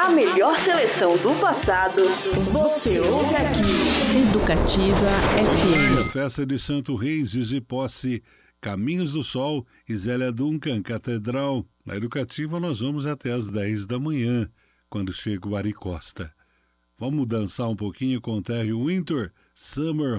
A melhor seleção do passado, você ouve aqui. Educativa FM. Festa de Santo Reis, Giz Posse, Caminhos do Sol e Zélia Duncan, Catedral. Na Educativa nós vamos até às 10 da manhã, quando chega o Ari Costa. Vamos dançar um pouquinho com o Terry Winter, Summer